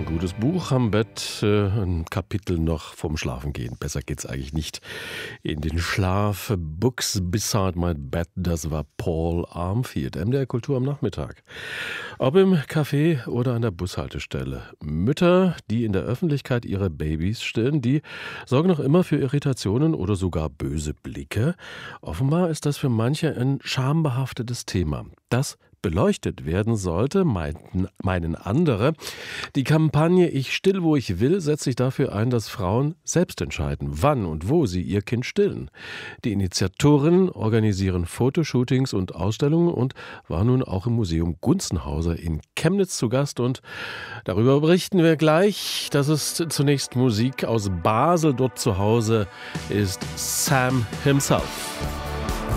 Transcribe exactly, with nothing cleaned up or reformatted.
gutes Buch am Bett, äh, ein Kapitel noch vom Schlafengehen. Besser geht's eigentlich nicht. In den Schlaf, Books Beside My Bed, das war Paul Armfield, M D R Kultur am Nachmittag. Ob im Café oder an der Bushaltestelle. Mütter, die in der Öffentlichkeit ihre Babys stillen, die sorgen noch immer für Irritationen oder sogar böse Blicke. Offenbar ist das für manche ein schambehaftetes Thema. Das beleuchtet werden sollte, meinten, meinen andere. Die Kampagne Ich still, wo ich will, setzt sich dafür ein, dass Frauen selbst entscheiden, wann und wo sie ihr Kind stillen. Die Initiatorinnen organisieren Fotoshootings und Ausstellungen und war nun auch im Museum Gunzenhauser in Chemnitz zu Gast. Und darüber berichten wir gleich. Das ist zunächst Musik aus Basel. Dort zu Hause ist Sam himself.